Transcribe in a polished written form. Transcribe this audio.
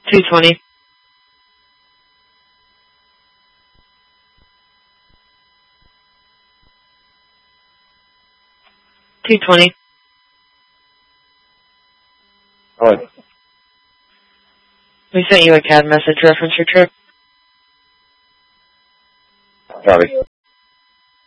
220. 220. What? We sent you a CAD message reference your trip. Copy.